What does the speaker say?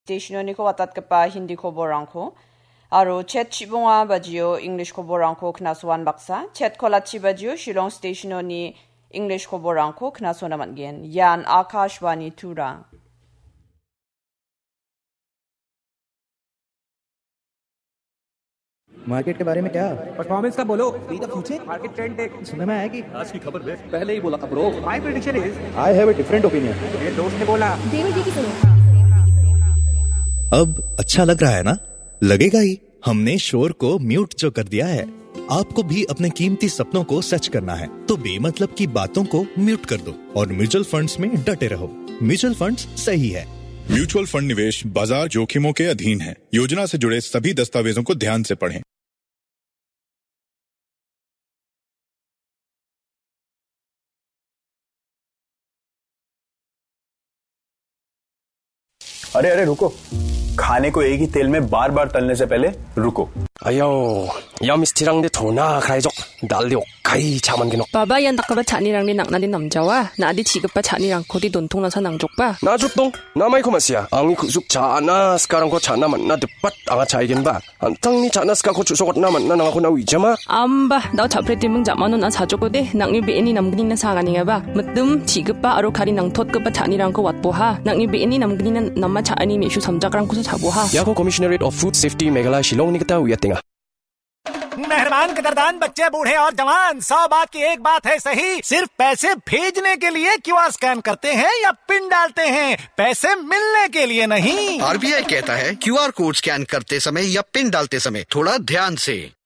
스테이션이 코 왔다tka 힌디 코보랑코 아로 챗 치봉아 바지오 잉글리시 코보랑코 크나스완 박사 챗 콜라치 바지오 실롱 스테이션이 잉글리시 코보랑코 크나소나 만겐 얀 아카शवाणी 투라 market के बारे में क्या परफॉर्मेंस का बोलो मार्केट ट्रेंड देख सुनने में आया कि आज की खबर में पहले ही बोला था bro my prediction is I have a different opinion मेरे दोस्त ने बोला देवर जी की सुनो। अब अच्छा लग रहा है ना? लगेगा ही। हमने शोर को म्यूट जो कर दिया है। आपको भी अपने कीमती सपनों को सच करना है तो बेमतलब की बातों को म्यूट कर दो और म्यूचुअल फंड्स में डटे रहो। म्यूचुअल फंड्स सही है। म्यूचुअल फंड निवेश बाजार जोखिमों के अधीन है। योजना से जुड़े सभी दस्तावेजों को ध्यान से पढ़ें। अरे अरे रुको, खाने को एक ही तेल में बार बार तलने से पहले रुको। अयो यमिस्티랑데 도나 가이족 날리오 가이 자만기노 Baba yan takaba chanirang ni nakna din namjawa na adi chigapa chanirang ko di dontong na sa nangjokpa. 나죽동 남아이 코마스야 앙이 그숙 자나 스카랑코 자나 만나 득밭 앙아 차이겐 바 안탕니 자나 스카코 주소got 나 만나 나가고 나 위자마 Amba daw chapre timung jamano na sajoko de nangni beeni namgni na sagani nga ba mutum chigapa aro kari nang thotgapa chanirang ko watboha nangni beeni namgni na namma chaani meshu samjakrang ko sa chaboha 야코 커미셔너레이트 오브 푸드 세프티 메갈라 실롱 니그타 위아땡아 मेहरबान कदरदान बच्चे बूढ़े और जवान 100 बात की एक बात है सही, सिर्फ पैसे भेजने के लिए क्यूआर स्कैन करते हैं या पिन डालते हैं, पैसे मिलने के लिए नहीं। आरबीआई कहता है क्यूआर कोड स्कैन करते समय या पिन डालते समय थोड़ा ध्यान से।